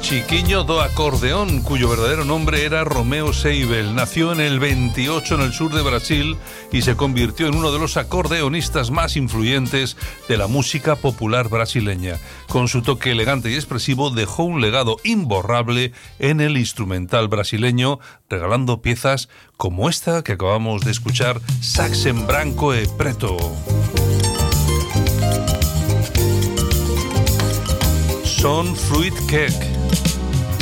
Chiquiño do acordeón, cuyo verdadero nombre era Romeo Seibel. Nació en el 28 en el sur de Brasil y se convirtió en uno de los acordeonistas más influyentes de la música popular brasileña. Con su toque elegante y expresivo dejó un legado imborrable en el instrumental brasileño, regalando piezas como esta que acabamos de escuchar, Sax en Branco e Preto. Son Fruit Cake.